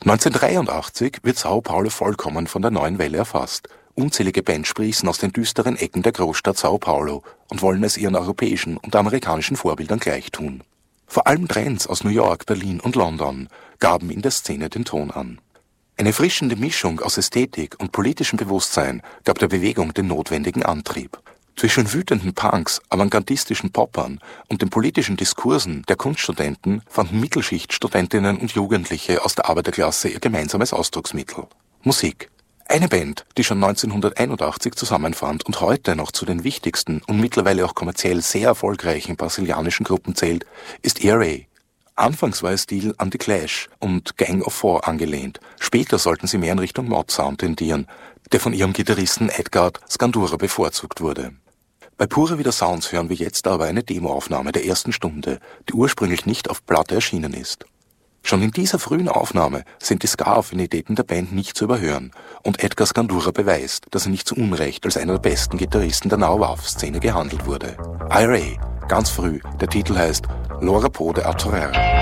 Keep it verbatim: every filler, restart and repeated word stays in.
neunzehnhundertdreiundachtzig wird Sao Paulo vollkommen von der neuen Welle erfasst. Unzählige Bands sprießen aus den düsteren Ecken der Großstadt Sao Paulo und wollen es ihren europäischen und amerikanischen Vorbildern gleichtun. Vor allem Trends aus New York, Berlin und London gaben in der Szene den Ton an. Eine erfrischende Mischung aus Ästhetik und politischem Bewusstsein gab der Bewegung den notwendigen Antrieb. Zwischen wütenden Punks, avantgardistischen Poppern und den politischen Diskursen der Kunststudenten fanden Mittelschichtstudentinnen und Jugendliche aus der Arbeiterklasse ihr gemeinsames Ausdrucksmittel: Musik. Eine Band, die schon neunzehnhunderteinundachtzig zusammenfand und heute noch zu den wichtigsten und mittlerweile auch kommerziell sehr erfolgreichen brasilianischen Gruppen zählt, ist E R A. Anfangs war ihr Stil an The Clash und Gang of Four angelehnt, später sollten sie mehr in Richtung Mod-Sound tendieren, der von ihrem Gitarristen Edgard Scandura bevorzugt wurde. Bei Pura Vida Sounds hören wir jetzt aber eine Demoaufnahme der ersten Stunde, die ursprünglich nicht auf Platte erschienen ist. Schon in dieser frühen Aufnahme sind die Ska-Affinitäten der Band nicht zu überhören und Edgar Scandura beweist, dass er nicht zu Unrecht als einer der besten Gitarristen der Now-Wave-Szene gehandelt wurde. I R A, ganz früh, der Titel heißt L'Ora Po de Atorera.